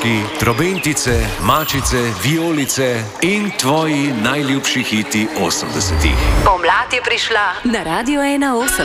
Moški, trobentice, mačice, vijolice in tvoji najljubši hiti 80-ih. Pomlad je prišla na Radio 1.